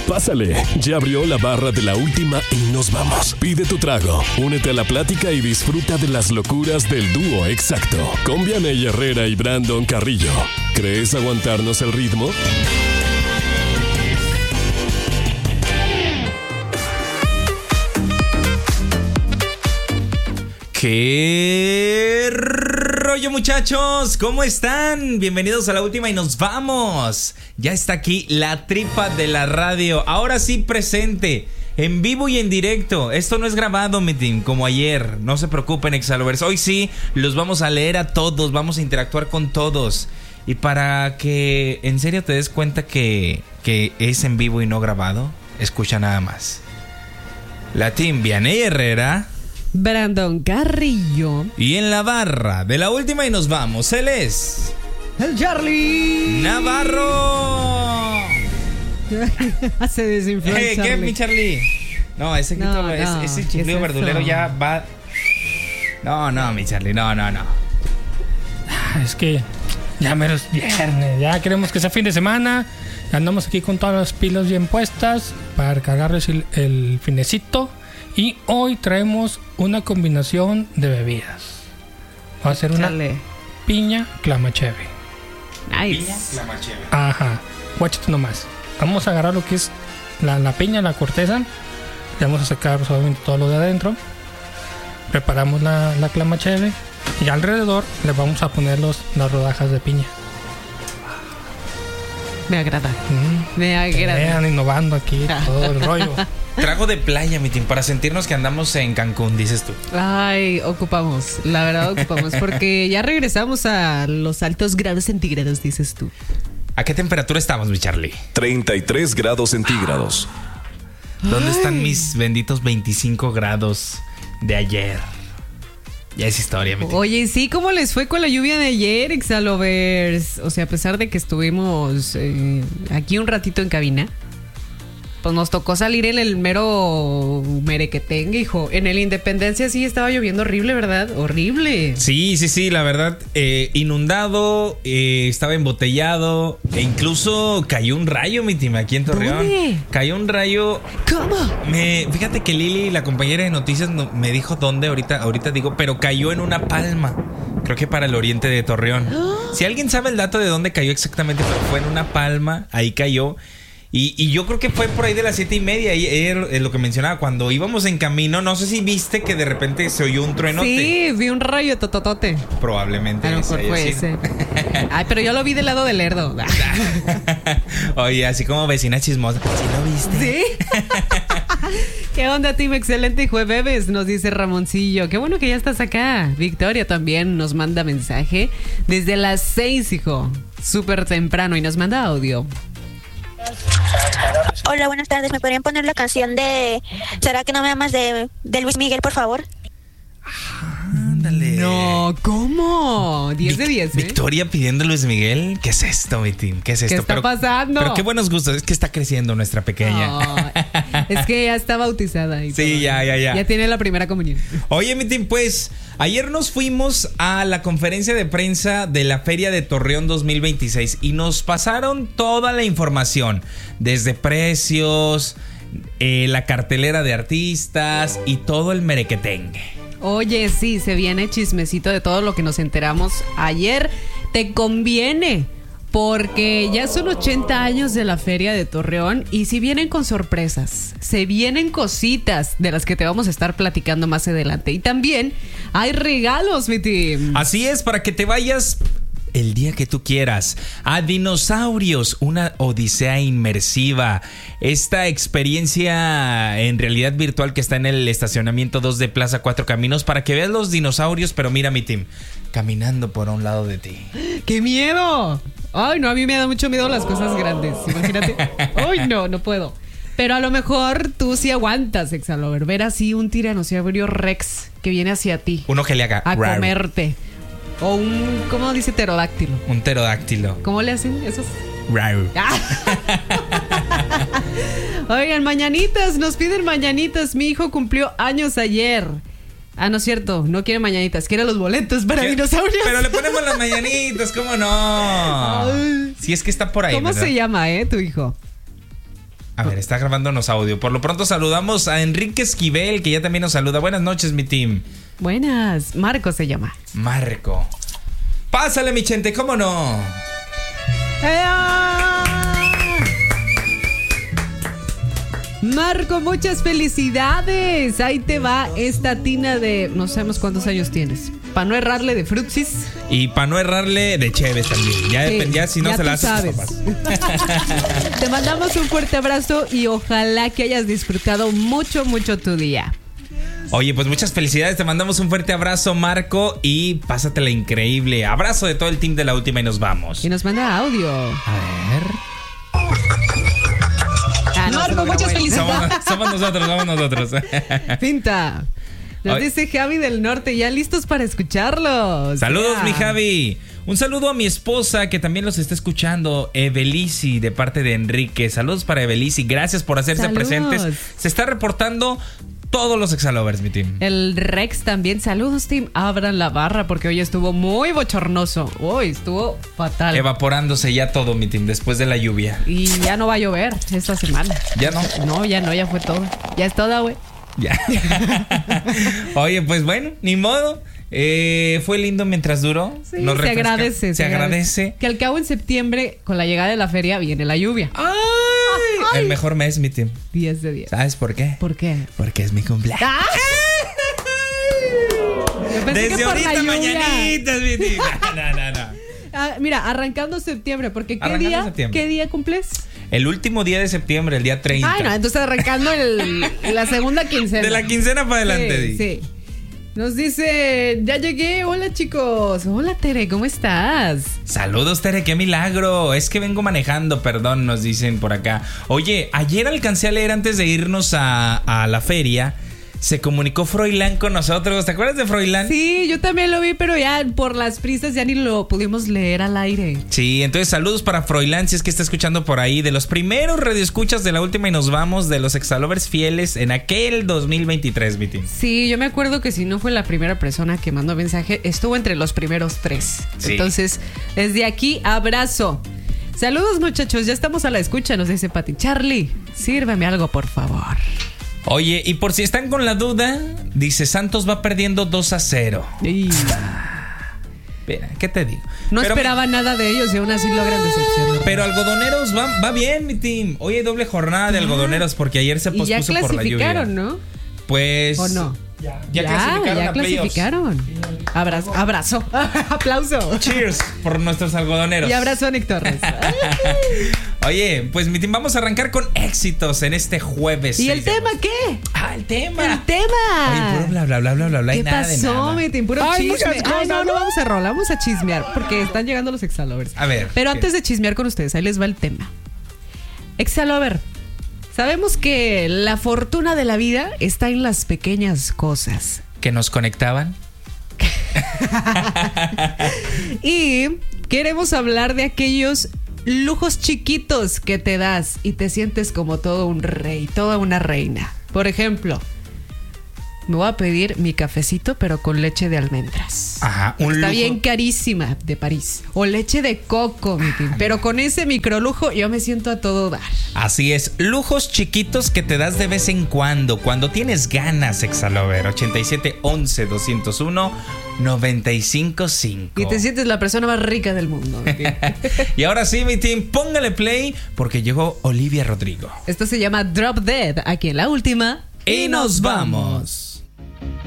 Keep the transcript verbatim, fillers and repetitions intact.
Pásale, ya abrió la barra de la última y nos vamos. Pide tu trago, únete a la plática y disfruta de las locuras del dúo exacto. Con Vianey Herrera y Brandon Carrillo. ¿Crees aguantarnos el ritmo? ¿Qué rollo, muchachos? ¿Cómo están? Bienvenidos a la última y nos vamos. Ya está aquí la tripa de la radio. Ahora sí presente, en vivo y en directo. Esto no es grabado, mi team, como ayer. No se preocupen, Exalovers. Hoy sí los vamos a leer a todos. Vamos a interactuar con todos. Y para que en serio te des cuenta que, que es en vivo y no grabado, escucha nada más. La team Vianey Herrera, Brandon Carrillo. Y en la barra de la última y nos vamos, él es el Charlie Navarro. Se desinfló el hey, Charlie. ¿Qué, mi Charlie? No, ese, no, no, no, ese, ese chiflido es verdulero eso? ya va. No, no, mi Charlie, no, no, no. Es que ya mero es viernes, ya queremos que sea fin de semana. Andamos aquí con todas las pilas bien puestas para cargarles el, el finecito. Y hoy traemos una combinación de bebidas. Va a ser una Chale. piña clamacheve. Nice. Piña, la macheve. Ajá, guáchate nomás. Vamos a agarrar lo que es la, la piña, la corteza. Le vamos a sacar suavemente todo lo de adentro. Preparamos la, la clamacheve. Y alrededor le vamos a poner los, las rodajas de piña. Me agrada. Mm. Me agrada. Vean, innovando aquí todo el rollo. Trago de playa, mi team, para sentirnos que andamos en Cancún, dices tú. Ay, ocupamos. La verdad ocupamos. Porque ya regresamos a los altos grados centígrados, dices tú. ¿A qué temperatura estamos, mi Charlie? treinta y tres grados centígrados. ¿Dónde Ay. están mis benditos veinticinco grados de ayer? Ya es historia, mi team. Oye, sí, ¿cómo les fue con la lluvia de ayer, Exalovers? O sea, a pesar de que estuvimos eh, aquí un ratito en cabina, pues nos tocó salir en el mero merequetengue, hijo. En el Independencia sí estaba lloviendo horrible, ¿verdad? Horrible. Sí, sí, sí, la verdad, eh, inundado, eh, estaba embotellado, e incluso cayó un rayo, mi team, aquí en Torreón. ¿Dónde? Cayó un rayo. ¿Cómo? Me, fíjate que Lili, la compañera de noticias, no, me dijo dónde, ahorita, ahorita digo, pero cayó en una palma. Creo que para el oriente de Torreón. Si alguien sabe el dato de dónde cayó exactamente, pero fue en una palma, ahí cayó. Y, y yo creo que fue por ahí de las siete y media, y era lo que mencionaba, cuando íbamos en camino, no sé si viste que de repente se oyó un truenote. Sí, vi un rayo tototote. Probablemente. A lo mejor ese haya fue sido. ese. Ay, pero yo lo vi del lado del Lerdo. Oye, así como vecina chismosa. ¿Sí lo viste? ¿Sí? ¿Qué onda, team? Excelente y jueves, nos dice Ramoncillo. Qué bueno que ya estás acá. Victoria también nos manda mensaje desde las seis, hijo. Súper temprano y nos manda audio. Hola, buenas tardes. ¿Me podrían poner la canción de ¿Será que no me amas? de, de Luis Miguel, por favor? Ándale. No, ¿cómo? diez de diez, ¿eh? Victoria pidiendo Luis Miguel. ¿Qué es esto, mi team? ¿Qué es esto? ¿Qué está pero, pasando? Pero qué buenos gustos. Es que está creciendo nuestra pequeña. No, es que ya está bautizada. Y Sí, todo. ya, ya, ya. Ya tiene la primera comunión. Oye, mi team, pues ayer nos fuimos a la conferencia de prensa de la Feria de Torreón dos mil veintiséis y nos pasaron toda la información, desde precios, eh, la cartelera de artistas y todo el merequetengue. Oye, sí, se viene chismecito de todo lo que nos enteramos ayer. Te conviene, porque ya son ochenta años de la Feria de Torreón y si vienen con sorpresas, se vienen cositas de las que te vamos a estar platicando más adelante. Y también hay regalos, mi team. Así es, para que te vayas el día que tú quieras a Dinosaurios, una odisea inmersiva. Esta experiencia en realidad virtual que está en el estacionamiento dos de Plaza Cuatro Caminos, para que veas los dinosaurios, pero mira, mi team, caminando por un lado de ti. ¡Qué miedo! Ay, no, a mí me da mucho miedo las cosas grandes. Imagínate. Ay, no, no puedo. Pero a lo mejor tú sí aguantas, Exalover. Ver así un tiranosaurio Rex que viene hacia ti. Uno que le haga a rar. comerte. O un, ¿cómo dice pterodáctilo? Un pterodáctilo. ¿Cómo le hacen esos? Rar. Ah. Oigan, mañanitas, nos piden mañanitas. Mi hijo cumplió años ayer. Ah, no es cierto, no quiere mañanitas, quiere los boletos para ¿Qué? dinosaurios. Pero le ponemos las mañanitas, ¿cómo no? Ay. Si es que está por ahí, ¿Cómo ¿verdad? se llama, eh, tu hijo? A ver, está grabándonos audio. Por lo pronto saludamos a Enrique Esquivel, que ya también nos saluda. Buenas noches, mi team. Buenas. Marco se llama. Marco. Pásale, mi gente, ¿cómo no? Marco, muchas felicidades. Ahí te va esta tina de... No sabemos cuántos años tienes. Para no errarle de frutsis. Y para no errarle de Cheves también. Ya, Sí, ya si no ya se tú la haces a tus sabes. papás. Te mandamos un fuerte abrazo y ojalá que hayas disfrutado mucho, mucho tu día. Oye, pues muchas felicidades. Te mandamos un fuerte abrazo, Marco. Y pásatela increíble. Abrazo de todo el team de La Última y nos vamos. Y nos manda audio. A ver. Ah, no, Marco, muchas felicidades. Somos, somos nosotros, somos nosotros. Pinta. Nos Ay. dice Javi del Norte, ya listos para escucharlos. Saludos, Ya. mi Javi. Un saludo a mi esposa que también los está escuchando, Evelisi, de parte de Enrique. Saludos para Evelisi. Gracias por hacerse Saludos. presentes. Se está reportando todos los Exalovers, mi team. El Rex también. Saludos, team. Abran la barra porque hoy estuvo muy bochornoso. Hoy estuvo fatal. Evaporándose ya todo, mi team, después de la lluvia. Y ya no va a llover esta semana. Ya no. No, ya no, ya fue todo. Ya es toda, güey. Ya. Oye, pues bueno, ni modo. Eh, fue lindo mientras duró. Sí, Nos se refresca. agradece. Se agradece. Que al cabo en septiembre, con la llegada de la feria, viene la lluvia. ¡Ay! El mejor mes, mi team. diez de diez. ¿Sabes por qué? ¿Por qué? Porque es mi cumpleaños. ¡Ah! Yo pensé que Desde por la ahorita lluvia. mañanitas, mi team. No, no, no. Ah, mira, arrancando septiembre, porque ¿qué Arrancando día? septiembre. ¿Qué día cumples? El último día de septiembre, el día treinta. Ay, no, entonces arrancando el, la segunda quincena. De la quincena para adelante, Sí, di. sí. Nos dice, ya llegué, hola chicos. Hola Tere, ¿cómo estás? Saludos, Tere, qué milagro. Es que vengo manejando, perdón, nos dicen por acá. Oye, ayer alcancé a leer antes de irnos a, a la feria. Se comunicó Froilán con nosotros. ¿Te acuerdas de Froilán? Sí, yo también lo vi, pero ya por las prisas ya ni lo pudimos leer al aire. Sí, entonces saludos para Froilán, si es que está escuchando por ahí. De los primeros radioescuchas de La Última y nos vamos, de los Exalovers fieles en aquel dos mil veintitrés, Viti. Sí, yo me acuerdo que si no fue la primera persona que mandó mensaje, estuvo entre los primeros tres. Sí. Entonces, desde aquí, abrazo. Saludos muchachos, ya estamos a la escucha, nos dice Pati. Charlie, sírveme algo, por favor. Oye, y por si están con la duda, dice Santos va perdiendo dos a cero. Y Espera, ¿qué te digo? no Pero- esperaba nada de ellos y aún así logran decepcionar. Pero algodoneros va, va bien, mi team. Hoy hay doble jornada de algodoneros porque ayer se Y ya pospuso por la lluvia. clasificaron, ¿no? Pues. ¿O no? Ya, Ya, clasificaron ya a playoffs. clasificaron. Abrazo, abrazo. Aplauso. Cheers por nuestros algodoneros. Y abrazo a Nick Torres. Oye, pues mi team, vamos a arrancar con éxitos en este jueves. ¿Y seis el de tema agosto. qué? Ah, el tema. El tema. Oye, puro bla bla bla bla bla bla y ¿Qué nada de pasó, nada. mi team? Puro Ay, chisme. muchas Ay, cosas, no, no ¿no? vamos a rolar, vamos a chismear porque están llegando los Exalovers. A ver, Pero ¿qué? antes de chismear con ustedes, ahí les va el tema. Exalover, sabemos que la fortuna de la vida está en las pequeñas cosas. Que nos conectaban. Y queremos hablar de aquellos lujos chiquitos que te das y te sientes como todo un rey, toda una reina. Por ejemplo, me voy a pedir mi cafecito pero con leche de almendras. Ajá, un Está lujo. bien carísima de París. O leche de coco, mi team. Pero con ese microlujo yo me siento a todo dar. Así es, lujos chiquitos que te das de vez en cuando, cuando tienes ganas, Exalover. ochenta y siete, once, doscientos uno, noventa y cinco, cinco. Y te sientes la persona más rica del mundo, mi team. Y ahora sí, mi team, póngale play porque llegó Olivia Rodrigo. Esto se llama Drop Dead, aquí en La Última. Y nos vamos.